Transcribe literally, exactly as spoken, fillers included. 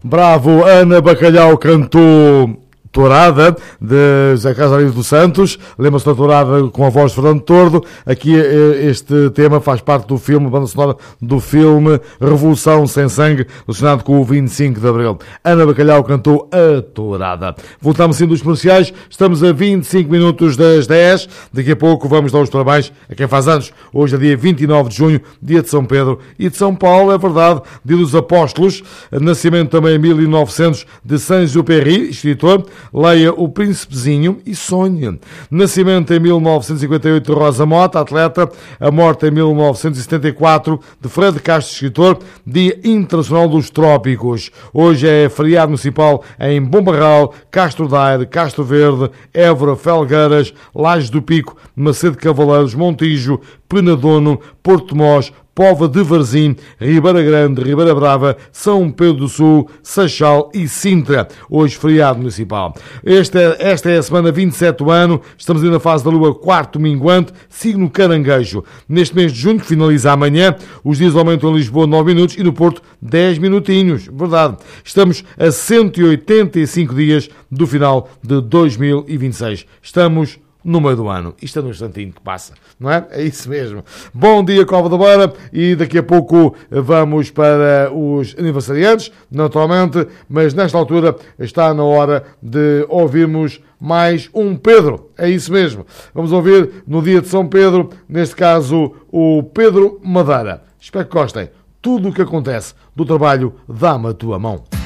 Bravo, Ana Bacalhau cantou Tourada, de José Carlos dos Santos. Lembra-se da Tourada com a voz de Fernando Tordo. Aqui este tema faz parte do filme, banda sonora do filme Revolução Sem Sangue, relacionado com o vinte e cinco de Abril. Ana Bacalhau cantou a Tourada. Voltamos sim dos comerciais. Estamos a vinte e cinco minutos das dez. Daqui a pouco vamos dar os parabéns a quem faz anos. Hoje é dia vinte e nove de junho, dia de São Pedro e de São Paulo, é verdade, dia dos Apóstolos. Nascimento também em mil e novecentos de Saint-Exupéry, escritor. Leia O Príncipezinho e sonhe. Nascimento em mil novecentos e cinquenta e oito de Rosa Mota, atleta. A morte em mil novecentos e setenta e quatro de Fred Castro, escritor. Dia Internacional dos Trópicos. Hoje é feriado municipal em Bombarral, Castro Daire, Castro Verde, Évora, Felgueiras, Lajes do Pico, Macedo de Cavaleiros, Montijo, Penadono, Porto Mós, Póvoa de Varzim, Ribeira Grande, Ribeira Brava, São Pedro do Sul, Seixal e Sintra. Hoje feriado municipal. Esta é, esta é a semana vinte e sete do ano. Estamos ainda na fase da lua quarto minguante, signo Caranguejo. Neste mês de junho, que finaliza amanhã, os dias aumentam em Lisboa nove minutos e no Porto dez minutinhos. Verdade. Estamos a cento e oitenta e cinco dias do final de dois mil e vinte e seis. Estamos no meio do ano. Isto é no instantinho que passa, não é? É isso mesmo. Bom dia, Cova da Beira, e daqui a pouco vamos para os aniversariantes, naturalmente, mas nesta altura está na hora de ouvirmos mais um Pedro. É isso mesmo. Vamos ouvir no dia de São Pedro, neste caso, o Pedro Madeira. Espero que gostem. Tudo o que acontece do trabalho, dá-me a tua mão.